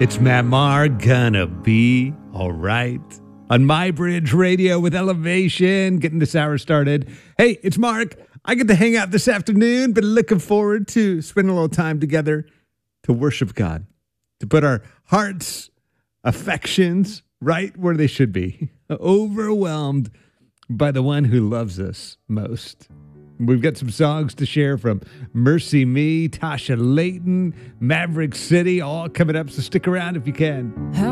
It's Matt Maher, gonna be all right. On My Bridge Radio with Elevation, getting this hour started. Hey, it's Mark. I get to hang out this afternoon, but looking forward to spending a little time together to worship God, to put our hearts, affections right where they should be, overwhelmed by the one who loves us most. We've got some songs to share from Mercy Me, Tasha Layton, Maverick City, all coming up, so stick around if you can. How